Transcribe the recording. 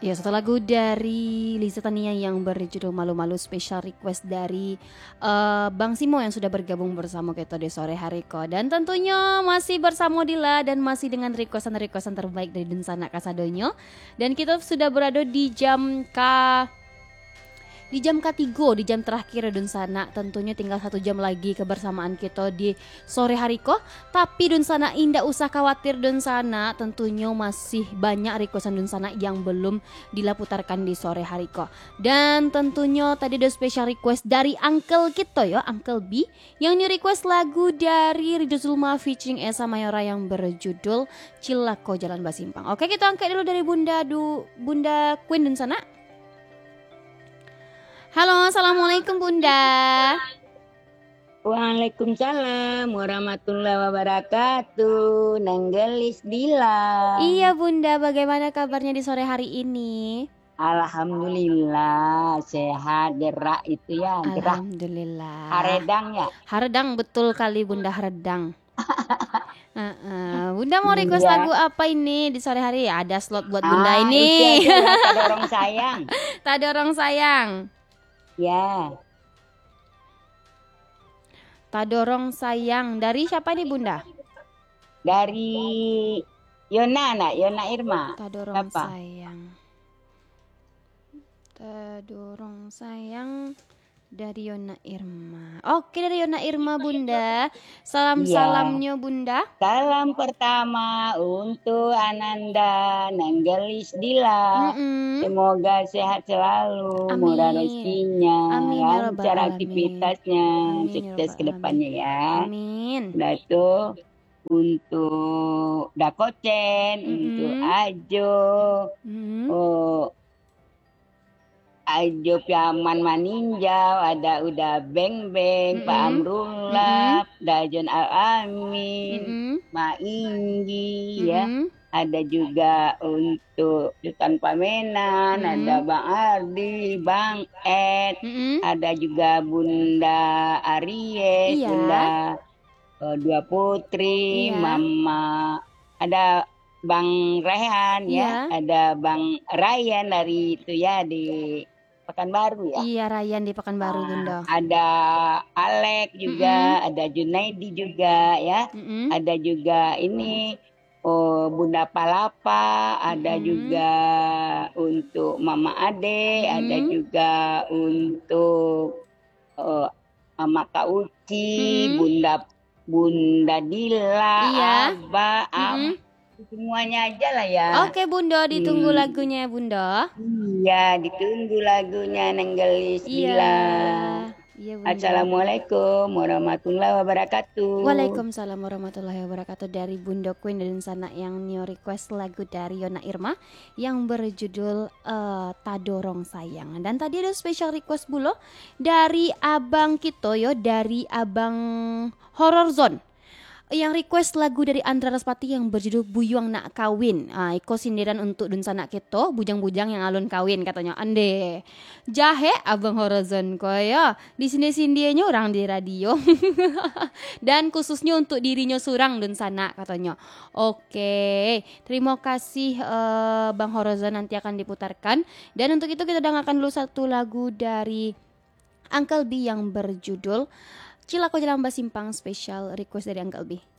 Ya, satu lagu dari Liza Tania yang berjudul Malu-Malu, special request dari Bang Simo yang sudah bergabung bersama kita di sore hari kok. Dan tentunya masih bersama Dila dan masih dengan requestan-requestan terbaik dari Dunsana Kasadonyo. Dan kita sudah berada di jam ketiga, di jam terakhir Dunsana. Tentunya tinggal 1 jam lagi kebersamaan kita di sore hari kok. Tapi Dunsana indah usah khawatir Dunsana, tentunya masih banyak requestan Dunsana yang belum dilaputarkan di sore hari kok. Dan tentunya tadi ada special request dari Uncle kita ya, Uncle B, yang di request lagu dari Ridho Zulma featuring Esa Mayora yang berjudul Cilako Jalan Basimpang. Oke, kita angkat dulu dari Bunda Queen Dunsana. Halo, assalamualaikum Bunda. Waalaikumsalam warahmatullahi wabarakatuh. Nanggelis Dila. Iya Bunda, bagaimana kabarnya di sore hari ini? Alhamdulillah sehat, gerak itu ya, gerak. Alhamdulillah. Haredang ya? Haredang, betul kali Bunda, haredang. Bunda mau request lagu apa ini di sore hari? Ada slot buat Bunda ini. Tak dorong sayang. Tak dorong sayang. Ya. Tak dorong sayang. Dari siapa nih Bunda? Dari Yona Irma. Tak dorong sayang. Tak dorong sayang. Dari Yona Irma. Oke, dari Yona Irma Bunda. Salamnya Bunda. Salam pertama untuk Ananda Nanggelis Dila. Semoga sehat selalu, murah rezekinya, lancar aktivitasnya, sukses ke depannya ya. Amin. Udah itu untuk Dakochen, untuk Ajo, Ajo Piaman Maninjau, ada udah Beng Beng, Pak Amrullah, Dajon Al-Amin, Ma Inggi ya. Ada juga untuk Sultan Pamenan, ada Bang Ardi, Bang Ed, ada juga Bunda Aries, Bunda Dua Putri, Mama, ada Bang Rehan ya, ada Bang Ryan dari itu ya di Pekanbaru ya. Iya, Ryan di Pekanbaru Bunda. Ada Alek juga, ada Junaidi juga ya. Ada juga ini Bunda Palapa, ada juga untuk Mama Ade, ada juga untuk Mama Kauci, Bunda Dila, Abah, semuanya aja lah ya. Oke Bunda, ditunggu lagunya Bunda. Iya, ditunggu lagunya Nanggelis Dila. Iya, Bunda. Assalamualaikum warahmatullahi wabarakatuh. Waalaikumsalam warahmatullahi wabarakatuh. Dari Bunda Queen dan sana yang new request lagu dari Yona Irma yang berjudul Tadorong Sayang. Dan tadi ada special request bulo dari Abang Kitoyo, dari Abang Horror Zone, yang request lagu dari Andra Raspati yang berjudul Buyuang Nak Kawin. Iko sindiran untuk Dunsana Keto, bujang-bujang yang alun kawin katanya. Ande jahe Abang Horizon koyo di sini-sininya orang di radio. Dan khususnya untuk dirinya surang Dunsana katanya. Oke, terima kasih Bang Horizon, nanti akan diputarkan. Dan untuk itu kita dengarkan dulu satu lagu dari Uncle B yang berjudul Cilako Jalan Basimpang, special request dari Uncle B.